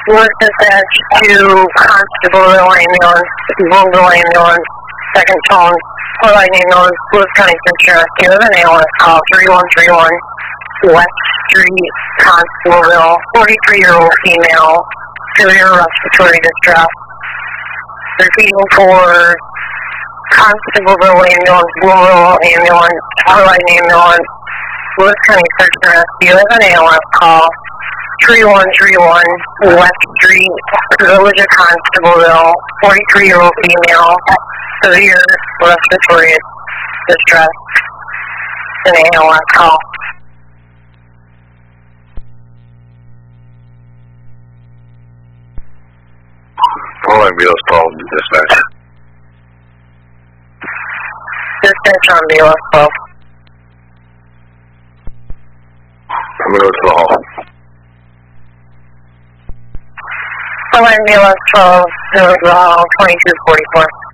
was dispatched to Constableville Ambulance, Louisville Ambulance, second tone, Portland Ambulance, Lewis County Search and Rescue, with an ALS call 3131 West Street, Constableville, 43-year-old female, severe respiratory distress. Repeating for Constableville Ambulance, Louisville Ambulance, Portland Ambulance, Lewis County Search and Rescue, with an ALS call 3131 West Street, Village of Constableville, 43-year-old female, severe respiratory distress, an ALS call. Portland Ambulance call, dispatch. Dispatch on BLS 12. I'm going to go to the hall. Portland BLS 12, 2244.